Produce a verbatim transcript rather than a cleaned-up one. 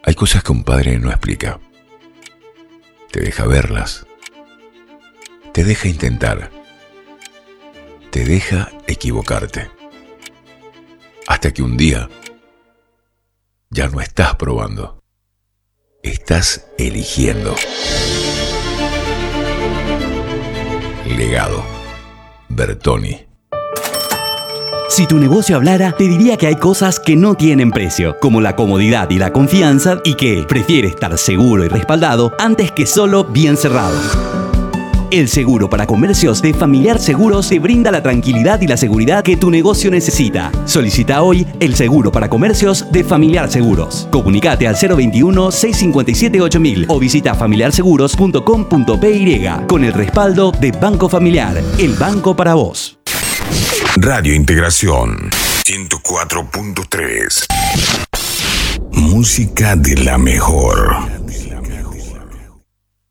Hay cosas que un padre no explica. Te deja verlas. Te deja intentar. Te deja equivocarte. Hasta que un día ya no estás probando. Estás eligiendo. Legado. Bertoni. Si tu negocio hablara, te diría que hay cosas que no tienen precio, como la comodidad y la confianza, y que prefiere estar seguro y respaldado antes que solo bien cerrado. El seguro para comercios de Familiar Seguros te brinda la tranquilidad y la seguridad que tu negocio necesita. Solicita hoy el seguro para comercios de Familiar Seguros. Comunicate al cero veintiuno, seiscientos cincuenta y siete, ocho mil o visita familiar seguros punto com punto pe y con el respaldo de Banco Familiar, el banco para vos. Radio Integración ciento cuatro punto tres. Música de la mejor.